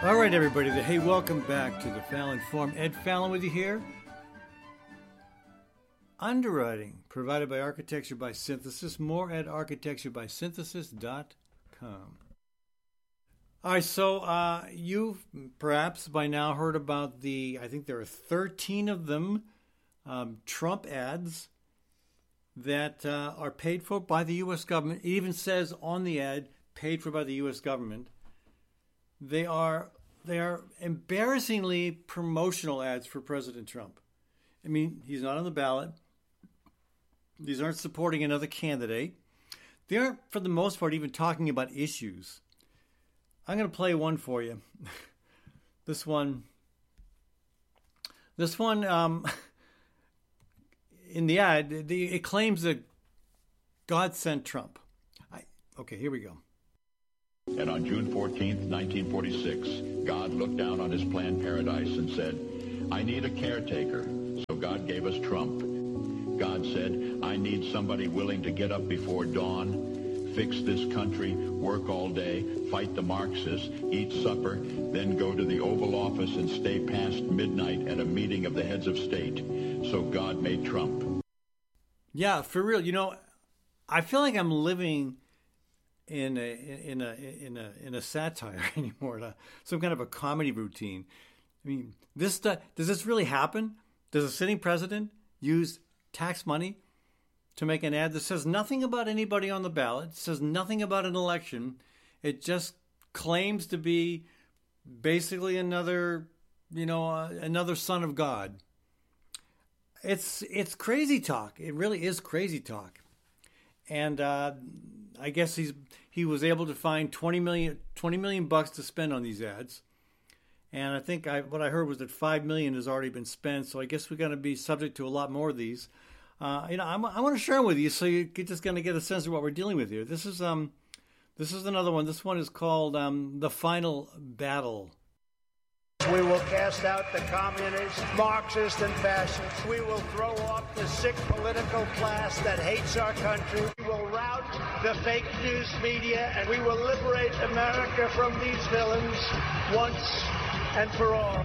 All right, everybody. Hey, welcome back to the Fallon Forum. Ed Fallon with you here. Underwriting provided by Architecture by Synthesis. More at architecturebysynthesis.com. All right, so you've perhaps by now heard about I think there are 13 of them, Trump ads that are paid for by the U.S. government. It even says on the ad, paid for by the U.S. government. They are embarrassingly promotional ads for President Trump. I mean, he's not on the ballot. These aren't supporting another candidate. They aren't, for the most part, even talking about issues. I'm going to play one for you. This one, in the ad, it claims that God sent Trump. Okay, here we go. And on June 14th, 1946, God looked down on his planned paradise and said, I need a caretaker. So God gave us Trump. God said, I need somebody willing to get up before dawn, fix this country, work all day, fight the Marxists, eat supper, then go to the Oval Office and stay past midnight at a meeting of the heads of state. So God made Trump. Yeah, for real. You know, I feel like I'm living in a satire anymore, some kind of a comedy routine. I mean, does this really happen? Does a sitting president use tax money to make an ad that says nothing about anybody on the ballot, says nothing about an election? It just claims to be basically another son of God. It's crazy talk. It really is crazy talk. And I guess he was able to find $20 million bucks to spend on these ads. And I think what I heard was that $5 million has already been spent. So I guess we're going to be subject to a lot more of these. I want to share them with you so you're just going to get a sense of what we're dealing with here. This is another one. This one is called The Final Battle. We will cast out the communists, Marxists, and fascists. We will throw off the sick political class that hates our country. We will rout the fake news media, and we will liberate America from these villains once and for all.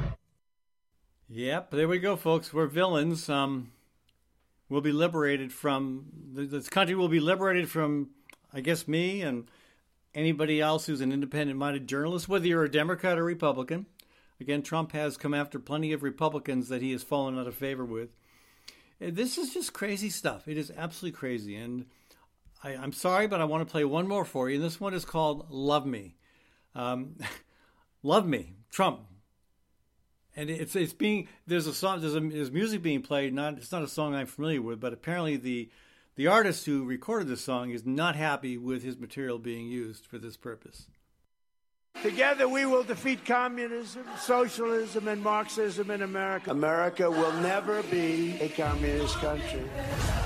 Yep, there we go, folks. We're villains. We'll be liberated from, this country will be liberated from, I guess, me and anybody else who's an independent-minded journalist, whether you're a Democrat or Republican. Again, Trump has come after plenty of Republicans that he has fallen out of favor with. This is just crazy stuff. It is absolutely crazy. And I'm sorry, but I want to play one more for you. And this one is called Love Me. Love Me, Trump. And it's being, there's music being played. It's not a song I'm familiar with, but apparently the artist who recorded this song is not happy with his material being used for this purpose. Together we will defeat communism, socialism, and Marxism in America. America will never be a communist country.